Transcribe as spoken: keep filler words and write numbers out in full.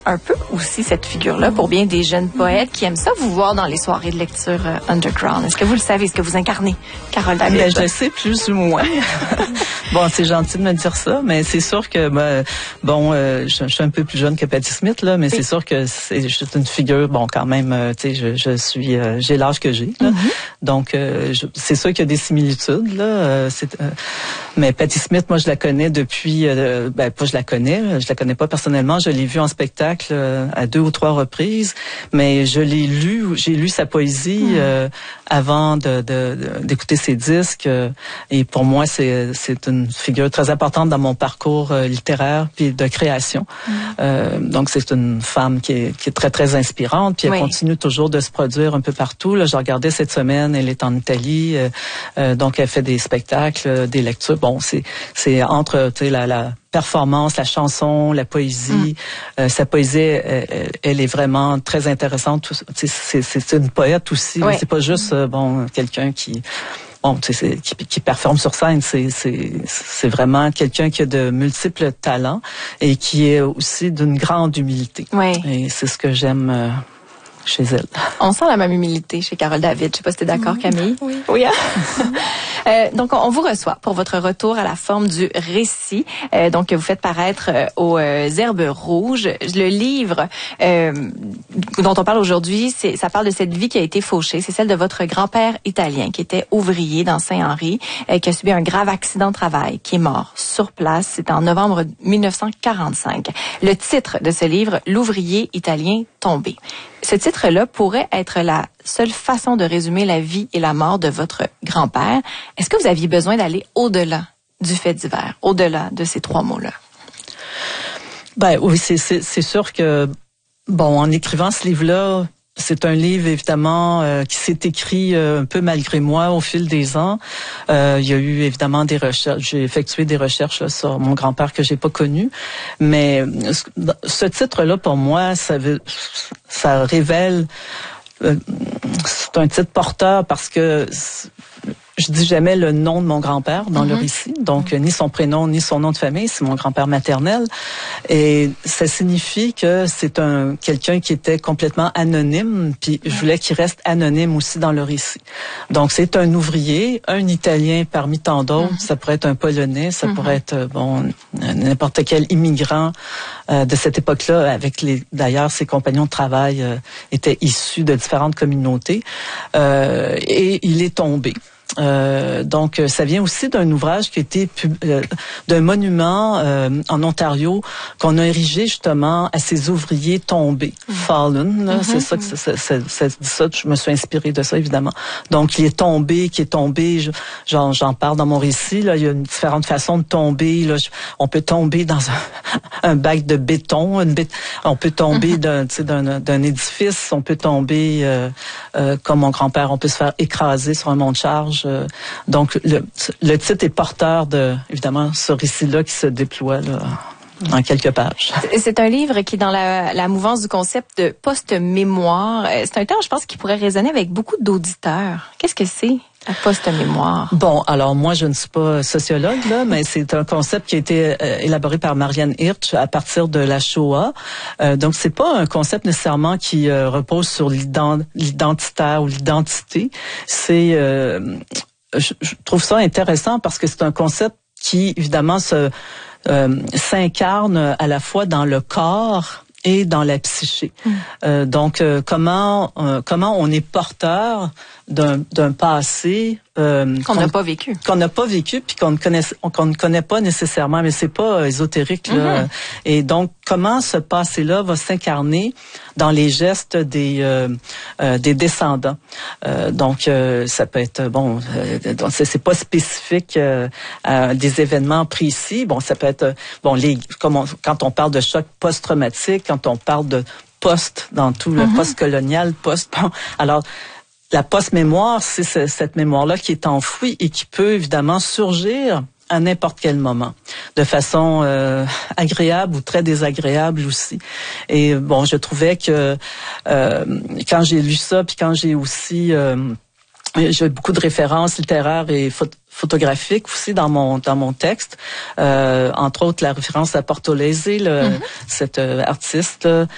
Un peu aussi cette figure-là pour bien des jeunes poètes qui aiment ça vous voir dans les soirées de lecture euh, underground. Est-ce que vous le savez? Est-ce que vous incarnez Carole David? Ben, je le sais plus ou moins. Bon, c'est gentil de me dire ça, mais c'est sûr que ben, bon, euh, je, je suis un peu plus jeune que Patti Smith là, mais oui. C'est sûr que c'est juste une figure. Bon, quand même, euh, tu sais, je, je suis, euh, j'ai l'âge que j'ai, là. Mm-hmm. Donc euh, je, c'est sûr qu'il y a des similitudes là. Euh, c'est, euh, mais Patti Smith, moi, je la connais depuis, euh, ben pas je la connais, je la connais pas personnellement. Je l'ai vue en spectacle à deux ou trois reprises, mais je l'ai lu, j'ai lu sa poésie mmh. euh, avant de, de, de, d'écouter ses disques, euh, et pour moi c'est c'est une figure très importante dans mon parcours euh, littéraire puis de création. Mmh. Euh, donc c'est une femme qui est qui est très très inspirante, puis elle oui. continue toujours de se produire un peu partout. Là, je regardais cette semaine, elle est en Italie, euh, euh, donc elle fait des spectacles, des lectures. Bon, c'est c'est entre tu sais la la performance, la chanson, la poésie. Mm. Euh, sa poésie, elle, elle est vraiment très intéressante. C'est, c'est, c'est une poète aussi. Oui. C'est pas juste euh, bon quelqu'un qui, bon, tu sais, qui, qui performe sur scène. C'est, c'est, c'est vraiment quelqu'un qui a de multiples talents et qui est aussi d'une grande humilité. Oui. Et c'est ce que j'aime. Euh, chez elle. On sent la même humilité chez Carole David. Je sais pas si t'es d'accord, Camille. Oui. Oui. Hein? euh, donc, on, on vous reçoit pour votre retour à la forme du récit. Euh, donc, vous faites paraître euh, aux euh, Herbes Rouges. Le livre euh, dont on parle aujourd'hui, c'est, ça parle de cette vie qui a été fauchée. C'est celle de votre grand-père italien qui était ouvrier dans Saint-Henri, euh, qui a subi un grave accident de travail, qui est mort sur place. C'était en novembre dix-neuf cent quarante-cinq. Le titre de ce livre, L'ouvrier italien tombé. Ce titre-là pourrait être la seule façon de résumer la vie et la mort de votre grand-père. Est-ce que vous aviez besoin d'aller au-delà du fait divers, au-delà de ces trois mots-là? Ben oui, c'est, c'est, c'est sûr que, bon, en écrivant ce livre-là, c'est un livre, évidemment, euh, qui s'est écrit euh, un peu malgré moi au fil des ans. Euh, il y a eu, évidemment, des recherches. J'ai effectué des recherches là, sur mon grand-père que j'ai pas connu. Mais ce titre-là, pour moi, ça, veut, ça révèle... Euh, c'est un titre porteur parce que... Je dis jamais le nom de mon grand-père dans mm-hmm. le récit, donc ni son prénom ni son nom de famille, c'est mon grand-père maternel, et ça signifie que c'est un quelqu'un qui était complètement anonyme, puis je voulais qu'il reste anonyme aussi dans le récit. Donc c'est un ouvrier, un Italien parmi tant d'autres, mm-hmm. ça pourrait être un Polonais, ça mm-hmm. pourrait être bon n'importe quel immigrant euh, de cette époque-là, avec les d'ailleurs ses compagnons de travail euh, étaient issus de différentes communautés, euh, et il est tombé. Euh, donc, ça vient aussi d'un ouvrage qui a été pub- euh, d'un monument euh, en Ontario qu'on a érigé justement à ces ouvriers tombés, mmh. fallen. Là, mmh. C'est ça que ça, ça, ça, ça dit ça. Je me suis inspirée de ça évidemment. Donc, il est tombé, qui est tombé. Je, j'en, j'en parle dans mon récit. Là, il y a une différente façon de tomber. Là, je, on peut tomber dans un, un bac de béton. Une bé- on peut tomber mmh. d'un, tu sais, d'un, d'un édifice. On peut tomber euh, euh, comme mon grand-père. On peut se faire écraser sur un mont de charge. Donc, le, le titre est porteur de, évidemment, ce récit-là qui se déploie là, en quelques pages. C'est un livre qui est dans la, la mouvance du concept de post-mémoire. C'est un terme, je pense, qui pourrait résonner avec beaucoup d'auditeurs. Qu'est-ce que c'est, la post-mémoire? Bon, alors moi, je ne suis pas sociologue, là, mais c'est un concept qui a été euh, élaboré par Marianne Hirsch à partir de la Shoah. Euh, donc, c'est pas un concept nécessairement qui euh, repose sur l'ident- l'identitaire ou l'identité. C'est, euh, je, je trouve ça intéressant parce que c'est un concept qui, évidemment, se euh, s'incarne à la fois dans le corps et dans la psyché. Mmh. Euh, donc, euh, comment euh, comment on est porteur d'un d'un passé euh, qu'on n'a pas vécu, qu'on n'a pas vécu, puis qu'on ne connaît qu'on ne connaît pas nécessairement, mais c'est pas ésotérique là. Mmh. Et donc, comment ce passé-là va s'incarner dans les gestes des euh, euh, des descendants. Euh, donc, euh, ça peut être bon, euh, c'est, c'est pas spécifique euh, à des événements précis. Bon, ça peut être bon les comme on, quand on parle de choc post-traumatique, quand on parle de post dans tout le mm-hmm. post-colonial, post. Bon, alors la post-mémoire, c'est ce, cette mémoire-là qui est enfouie et qui peut évidemment surgir à n'importe quel moment, de façon euh, agréable ou très désagréable aussi. Et bon, je trouvais que euh, quand j'ai lu ça, puis quand j'ai aussi euh, j'ai beaucoup de références littéraires et photo- photographiques aussi dans mon dans mon texte, euh, entre autres la référence à Portolese, le, mm-hmm. cet euh, artiste là,